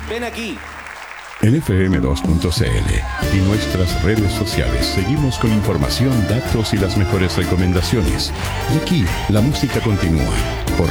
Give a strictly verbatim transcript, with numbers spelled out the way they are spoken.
Ven aquí. En F M dos punto C L y nuestras redes sociales seguimos con información, datos y las mejores recomendaciones. Y aquí la música continúa por